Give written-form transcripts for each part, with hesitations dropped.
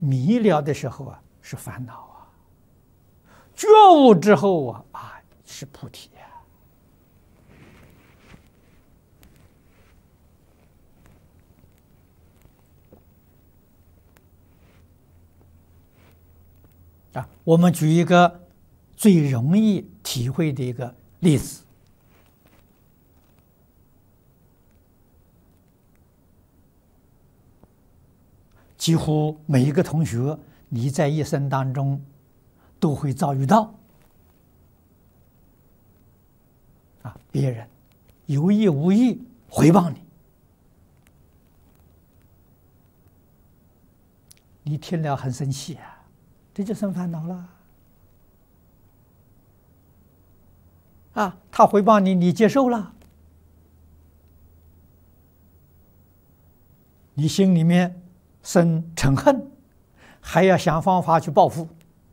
迷了的时候啊，是烦恼啊；觉悟之后啊，是菩提啊。我们举一个最容易体会的一个例子。几乎每一个同学，你在一生当中都会遭遇到啊，别人有意无意回报你，你听了很生气啊，这就生烦恼了啊。他回报你，你接受了，你心里面生嗔恨，还要想方法去报复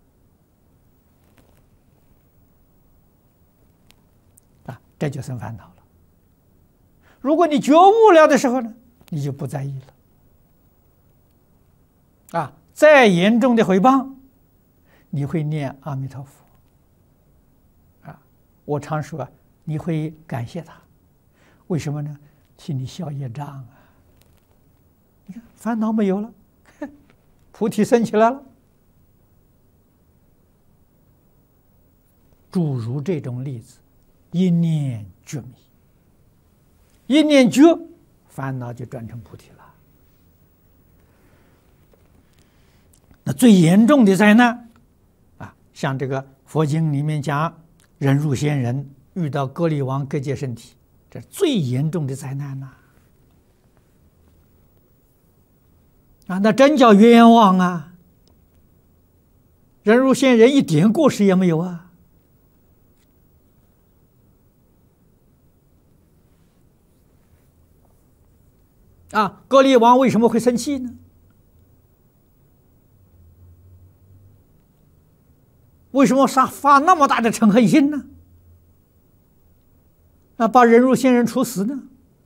啊，这就生烦恼了。如果你觉悟了的时候呢，你就不在意了啊。再严重的诽谤，你会念阿弥陀佛啊。我常说你会感谢他，为什么呢？替你消业障啊。你看烦恼没有了，菩提升起来了。诸如这种例子，一念觉迷，一念觉，烦恼就转成菩提了。那最严重的灾难啊，像这个佛经里面讲，人入仙人遇到割力王割截身体，这是最严重的灾难呐。啊，那真叫冤枉啊！人入仙人一点过失也没有啊！啊，割力王为什么会生气呢？为什么发那么大的嗔恨心呢？啊，把人入仙人处死呢？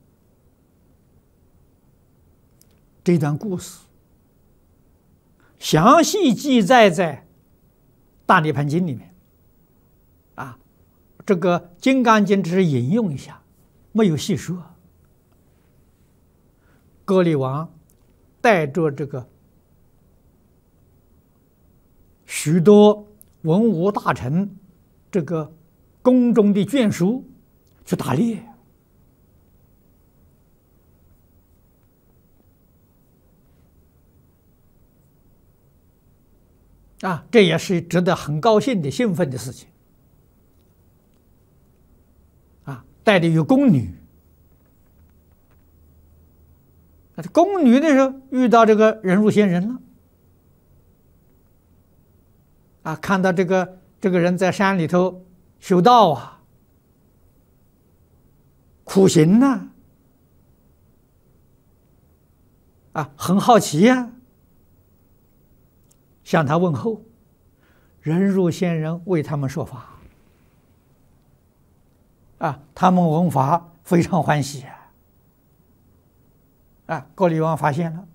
这段故事详细记载在《大涅盘经》里面，啊，这个《金刚经》只是引用一下，没有细说。割力王带着这个许多文武大臣，这个宫中的眷属去打猎。啊，这也是值得很高兴的、兴奋的事情。啊，带的有宫女，宫女那时候遇到这个人入仙人了，啊，看到这个人在山里头修道啊，苦行呐，啊，很好奇呀。向他问候，人入仙人为他们说法，啊，他们闻法非常欢喜啊。割力王发现了，